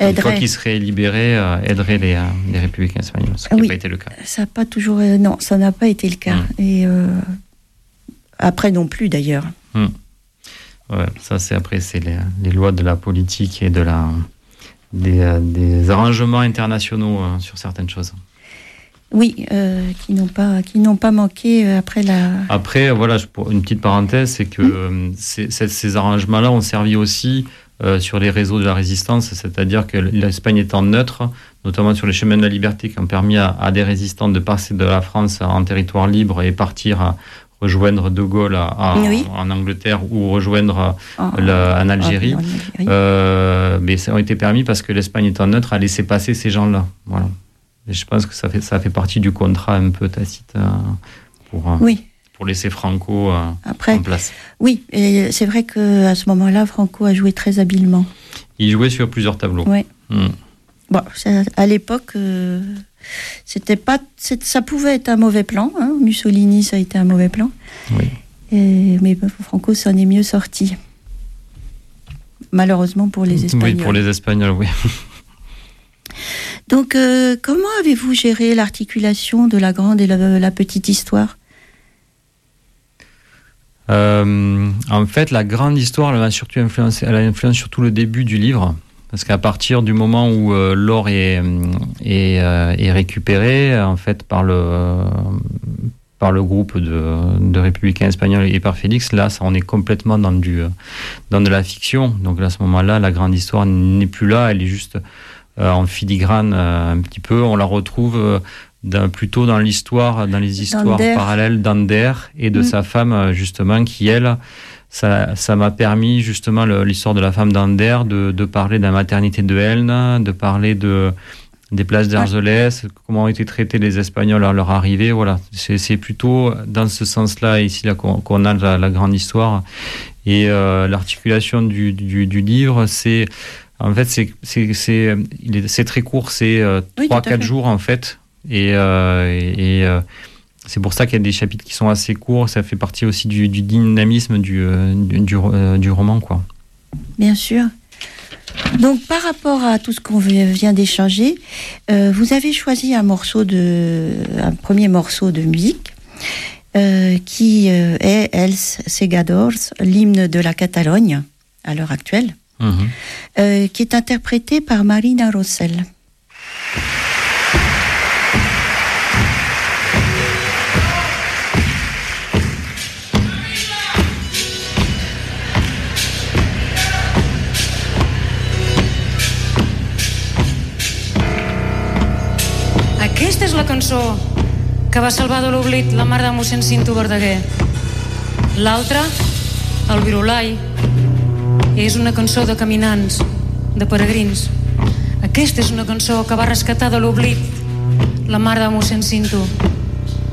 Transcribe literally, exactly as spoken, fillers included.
une fois qu'il serait libéré, euh, aiderait les, euh, les républicains espagnols, ce qui n'a oui, pas été le cas. Ça n'a pas toujours, euh, non, ça n'a pas été le cas. Mmh. Et euh, après non plus d'ailleurs. Mmh. Ouais, ça c'est après, c'est les, les lois de la politique et de la des, euh, des arrangements internationaux euh, sur certaines choses. Oui, euh, qui n'ont pas, qui n'ont pas manqué après la... Après, voilà, pour une petite parenthèse, c'est que mmh. ces, ces, ces arrangements-là ont servi aussi euh, sur les réseaux de la résistance, c'est-à-dire que l'Espagne étant neutre, notamment sur les chemins de la liberté, qui ont permis à, à des résistants de passer de la France en territoire libre et partir à rejoindre De Gaulle à, à, oui. en Angleterre ou rejoindre oh, la, en Algérie. Oh, Algérie. Euh, mais ça a été permis parce que l'Espagne étant neutre a laissé passer ces gens-là. Voilà. Et je pense que ça fait, ça fait partie du contrat un peu tacite euh, pour, euh, oui. pour laisser Franco euh, Après, en place. Oui, et c'est vrai qu'à ce moment-là, Franco a joué très habilement. Il jouait sur plusieurs tableaux. Oui. Mm. Bon, à l'époque, euh, c'était pas, c'est, ça pouvait être un mauvais plan. Hein. Mussolini, ça a été un mauvais plan. Oui. Et, mais Franco s'en est mieux sorti. Malheureusement pour les Espagnols. Oui, pour les Espagnols, oui. Donc, euh, comment avez-vous géré l'articulation de la grande et la, la petite histoire ? euh, En fait, la grande histoire, elle a surtout influencé, elle a influencé surtout le début du livre, parce qu'à partir du moment où euh, l'or est, est, euh, est récupéré, en fait, par le euh, par le groupe de, de républicains espagnols et par Félix, là, ça, on est complètement dans du dans de la fiction. Donc là, à ce moment-là, la grande histoire n'est plus là, elle est juste Euh, en filigrane euh, un petit peu. On la retrouve euh, dans, plutôt dans l'histoire, dans les histoires d'Ander. parallèles d'Ander et de mmh. sa femme, justement, qui, elle, ça, ça m'a permis, justement, le, l'histoire de la femme d'Ander, de, de parler de la maternité de Elne, de parler de, des places d'Argelès, ouais. comment ont été traités les Espagnols à leur arrivée. Voilà. C'est, c'est plutôt dans ce sens-là, ici, là, qu'on, qu'on a la, la grande histoire. Et euh, l'articulation du, du, du livre, c'est... En fait, c'est, c'est, c'est, c'est très court, c'est euh, oui, trois à quatre jours, en fait. Et, euh, et, et euh, c'est pour ça qu'il y a des chapitres qui sont assez courts. Ça fait partie aussi du, du dynamisme du, du, du, du roman, quoi. Bien sûr. Donc, par rapport à tout ce qu'on vient d'échanger, euh, vous avez choisi un morceau de, un premier morceau de musique euh, qui euh, est Els Segadors, l'hymne de la Catalogne à l'heure actuelle. Mmh. Euh, qui est interprété par Marina Rosell. Aquesta és la cançó que va salvar de l'oblit la mare de mossèn Cinto Verdaguer. L'altra, el Virolai, és una cançó de caminants, de peregrins. Aquesta és una cançó que va rescatar de l'oblit la mare de mossèn Cinto.